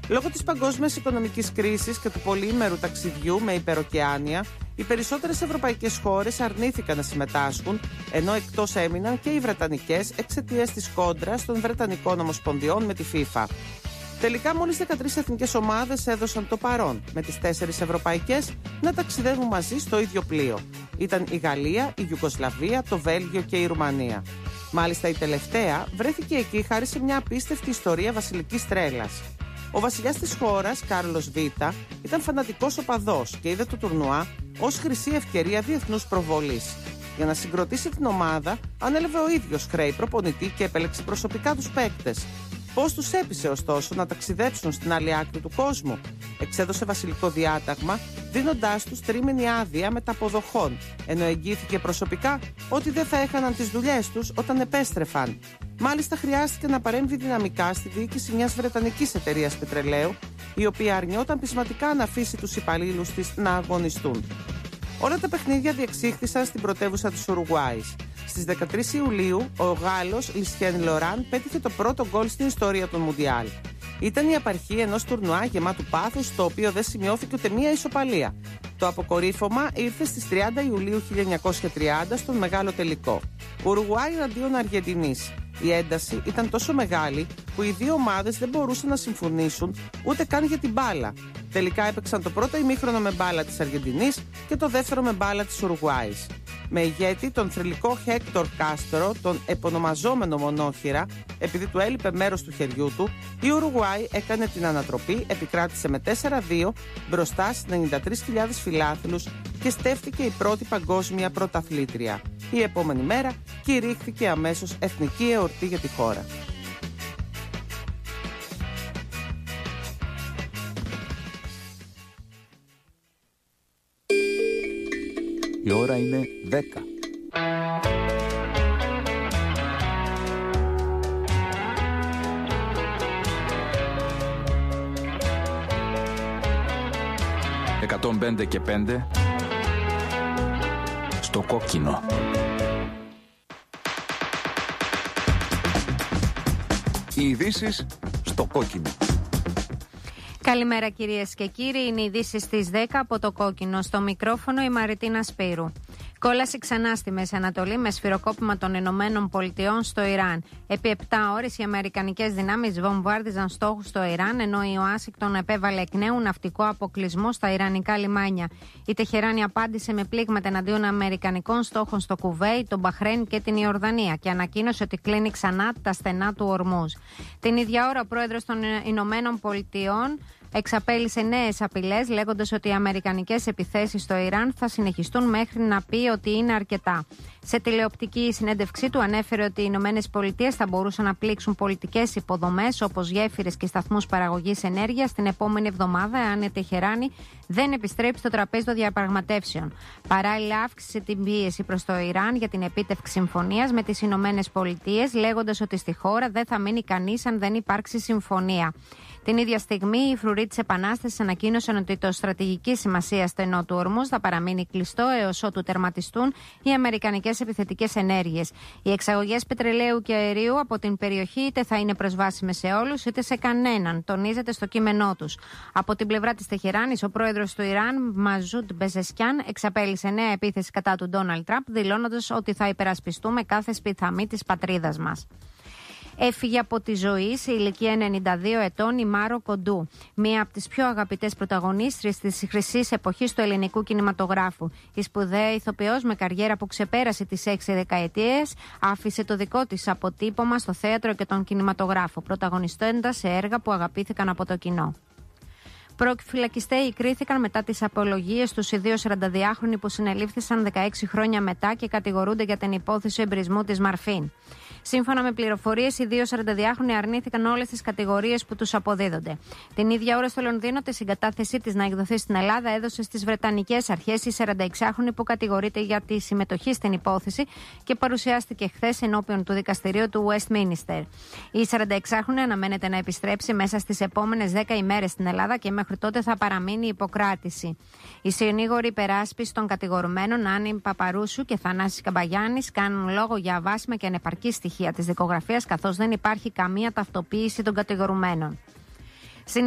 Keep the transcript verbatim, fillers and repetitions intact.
Λόγω της παγκόσμιας οικονομικής κρίσης και του πολυήμερου ταξιδιού με υπεροκεάνια, οι περισσότερες ευρωπαϊκές χώρες αρνήθηκαν να συμμετάσχουν, ενώ εκτός έμειναν και οι βρετανικές εξαιτίας της κόντρας των Βρετανικών Ομοσπονδιών με τη FIFA. Τελικά, μόλις δεκατρείς εθνικές ομάδες έδωσαν το παρόν, με τις τέσσερις ευρωπαϊκές να ταξιδεύουν μαζί στο ίδιο πλοίο. Ήταν η Γαλλία, η Ιουγκοσλαβία, το Βέλγιο και η Ρουμανία. Μάλιστα, η τελευταία βρέθηκε εκεί χάρη σε μια απίστευτη ιστορία βασιλικής τρέλας. Ο βασιλιάς της χώρας, Κάρλος Β, ήταν φανατικός οπαδός και είδε το τουρνουά ως χρυσή ευκαιρία διεθνούς προβολής. Για να συγκροτήσει την ομάδα, ανέλαβε ο ίδιος χρέη προπονητή και επέλεξε προσωπικά τους παίκτες. Πώς τους έπεισε ωστόσο να ταξιδέψουν στην άλλη άκρη του κόσμου? Εξέδωσε βασιλικό διάταγμα, δίνοντάς τους τρίμηνη άδεια μεταποδοχών, ενώ εγγύθηκε προσωπικά ότι δεν θα έχαναν τις δουλειές τους όταν επέστρεφαν. Μάλιστα, χρειάστηκε να παρέμβει δυναμικά στη διοίκηση μιας βρετανικής εταιρείας πετρελαίου, η οποία αρνιόταν πεισματικά να αφήσει τους υπαλλήλους της να αγωνιστούν. Όλα τα παιχνίδια διεξήχθησαν στην πρωτεύουσα της Ουρουγουάης. Στις δεκατρείς Ιουλίου, ο Γάλλος Λισιέν Λοράν πέτυχε το πρώτο γκολ στην ιστορία των Μουντιάλ. Ήταν η απαρχή ενός τουρνουά γεμάτου πάθους, στο οποίο δεν σημειώθηκε ούτε μία ισοπαλία. Το αποκορύφωμα ήρθε στις τριάντα Ιουλίου χίλια εννιακόσια τριάντα στον μεγάλο τελικό. Ουρουγουάη εναντίον Αργεντινής. Η ένταση ήταν τόσο μεγάλη που οι δύο ομάδες δεν μπορούσαν να συμφωνήσουν ούτε καν για την μπάλα. Τελικά έπαιξαν το πρώτο ημίχρονο με μπάλα της Αργεντινής και το δεύτερο με μπάλα της Ουρουγουάης. Με ηγέτη τον θρυλικό Χέκτορ Κάστρο, τον επωνομαζόμενο μονόχυρα, επειδή του έλειπε μέρος του χεριού του, η Ουρουγουάη έκανε την ανατροπή, επικράτησε με τέσσερα δύο μπροστά στις ενενήντα τρεις χιλιάδες φιλάθλους και στέφθηκε η πρώτη παγκόσμια πρωταθλήτρια. Η επόμενη μέρα κηρύχθηκε αμέσως εθνική εορτή για τη χώρα. Η ώρα είναι δέκα. εκατόν πέντε και πέντε στο κόκκινο. Οι ειδήσεις στο κόκκινο. Καλημέρα κυρίες και κύριοι, είναι οι ειδήσεις στις δέκα από το κόκκινο. Στο μικρόφωνο η Μαριτίνα Σπύρου. Κόλαση ξανά στη Μέση Ανατολή με σφυροκόπημα των Ηνωμένων Πολιτειών στο Ιράν. Επί επτά ώρες οι αμερικανικές δυνάμεις βομβάρδιζαν στόχους στο Ιράν, ενώ η Ουάσιγκτον επέβαλε εκ νέου ναυτικό αποκλεισμό στα ιρανικά λιμάνια. Η Τεχεράνη απάντησε με πλήγματα εναντίον αμερικανικών στόχων στο Κουβέιτ, τον Μπαχρέιν και την Ιορδανία και ανακοίνωσε ότι κλείνει ξανά τα στενά του Ορμούζ. Την ίδια ώρα, ο πρόεδρος των Ηνωμένων Πολιτειών εξαπέλυσε νέες απειλές, λέγοντας ότι οι αμερικανικές επιθέσεις στο Ιράν θα συνεχιστούν μέχρι να πει ότι είναι αρκετά. Σε τηλεοπτική συνέντευξή του ανέφερε ότι οι Ηνωμένες Πολιτείες θα μπορούσαν να πλήξουν πολιτικές υποδομές όπως γέφυρες και σταθμούς παραγωγής ενέργειας την επόμενη εβδομάδα, αν η Τεχεράνη δεν επιστρέψει στο τραπέζι των διαπραγματεύσεων. Παράλληλα, αύξησε την πίεση προς το Ιράν για την επίτευξη συμφωνίας με τις Ηνωμένες Πολιτείες, λέγοντας ότι στη χώρα δεν θα μείνει κανείς αν δεν υπάρξει συμφωνία. Την ίδια στιγμή, οι φρουροί της Επανάστασης ανακοίνωσαν ότι το στρατηγική σημασία στενό του Ορμούζ θα παραμείνει κλειστό έως ότου τερματιστούν οι αμερικανικές επιθετικές ενέργειες. Οι εξαγωγές πετρελαίου και αερίου από την περιοχή είτε θα είναι προσβάσιμες σε όλους είτε σε κανέναν, τονίζεται στο κείμενό τους. Από την πλευρά της Τεχεράνης, ο πρόεδρος του Ιράν, Μαζούντ Μπεζεσκιάν, εξαπέλυσε νέα επίθεση κατά του Ντόναλντ Τραμπ, δηλώνοντας ότι θα υπερασπιστούμε κάθε σπιθαμή της πατρίδας μας. Έφυγε από τη ζωή σε ηλικία ενενήντα δύο ετών η Μάρο Κοντού, μία από τις πιο αγαπητές πρωταγωνίστριες της χρυσής εποχής του ελληνικού κινηματογράφου. Η σπουδαία ηθοποιός με καριέρα που ξεπέρασε τις έξι δεκαετίες άφησε το δικό της αποτύπωμα στο θέατρο και τον κινηματογράφο, πρωταγωνιστώντας σε έργα που αγαπήθηκαν από το κοινό. Προφυλακιστέοι κρίθηκαν μετά τις απολογίες τους οι δύο σαρανταδυάχρονοι που συνελήφθησαν δεκαέξι χρόνια μετά και κατηγορούνται για την υπόθεση εμπρισμού της Μαρφίν. Σύμφωνα με πληροφορίες, οι δύο σαρανταδυάχρονοι αρνήθηκαν όλες τις κατηγορίες που τους αποδίδονται. Την ίδια ώρα στο Λονδίνο, τη συγκατάθεσή της να εκδοθεί στην Ελλάδα έδωσε στις Βρετανικές αρχές η σαρανταεξάχρονη που κατηγορείται για τη συμμετοχή στην υπόθεση και παρουσιάστηκε χθες ενώπιον του δικαστηρίου του Westminster. Η σαρανταεξάχρονη αναμένεται να επιστρέψει μέσα στις επόμενες δέκα ημέρες στην Ελλάδα και μέχρι τότε θα παραμείνει υποκράτηση. Οι συνήγοροι υπεράσπιση των κατηγορουμένων Άννη Παπαρούσου και Θανάσης Καμπαγιάννης κάνουν λόγο για αβάσιμα και ανεπαρκή στοιχεία της δικογραφίας, καθώς δεν υπάρχει καμία ταυτοποίηση των κατηγορουμένων.